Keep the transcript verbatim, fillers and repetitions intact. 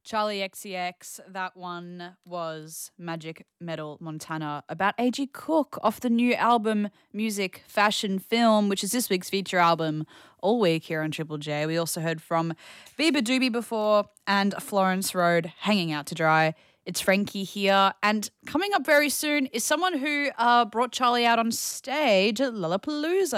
Charlie X C X, that one was Magic Metal Montana about A G Cook off the new album Music Fashion Film, which is this week's feature album all week here on Triple J. We also heard from Biba Doobie before and Florence Road, Hanging Out to Dry. It's Frankie here, and coming up very soon is someone who uh, brought Charlie out on stage at Lollapalooza.